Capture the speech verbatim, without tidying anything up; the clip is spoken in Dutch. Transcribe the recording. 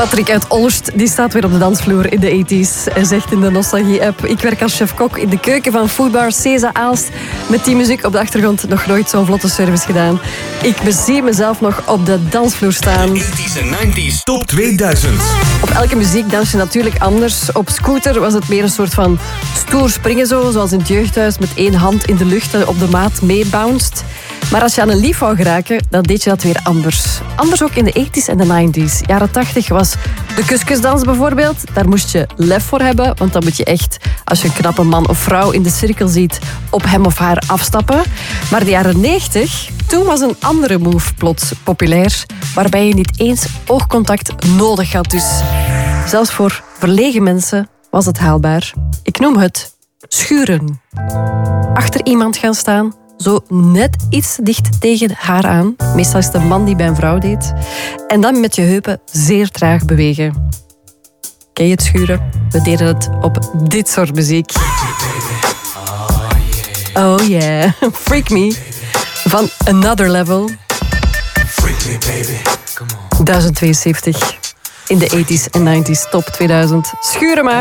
Patrick uit Olst die staat weer op de dansvloer in de tachtiger. Hij zegt in de Nostalgie-app: ik werk als chef-kok in de keuken van Foodbar Ceza Aalst. Met die muziek op de achtergrond nog nooit zo'n vlotte service gedaan. Ik bezie mezelf nog op de dansvloer staan. De tachtiger en negentig Top tweeduizend. Op elke muziek dans je natuurlijk anders. Op Scooter was het meer een soort van stoer springen zo, zoals in het jeugdhuis met één hand in de lucht en op de maat meebounced. Maar als je aan een lief wou geraken, dan deed je dat weer anders. Anders ook in de tachtiger en de negentig. Jaren tachtig was de kuskusdans bijvoorbeeld. Daar moest je lef voor hebben, want dan moet je echt, als je een knappe man of vrouw in de cirkel ziet, op hem of haar afstappen. Maar de jaren negentig, toen was een andere move plots populair, waarbij je niet eens oogcontact nodig had. Dus zelfs voor verlegen mensen was het haalbaar. Ik noem het schuren. Achter iemand gaan staan, zo net iets dicht tegen haar aan. Meestal is het een man die bij een vrouw deed. En dan met je heupen zeer traag bewegen. Ken je het schuren? We deden het op dit soort muziek. Oh yeah, Freak Me. Van Another Level. duizend tweeënzeventig. In de tachtiger en negentig Top tweeduizend. Schuren maar.